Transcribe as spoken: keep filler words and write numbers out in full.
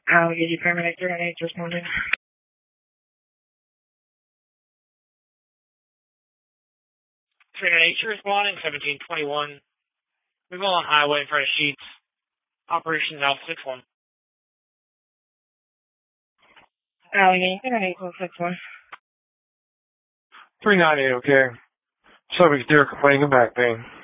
Allegheny paramedic three nine eight responding. three nine eight responding, seventeen twenty-one. Move on highway in front of Sheets. Operations Alpha six one. Allegheny three nine eight six one. three nine eight, okay. Subject there complaining of back pain.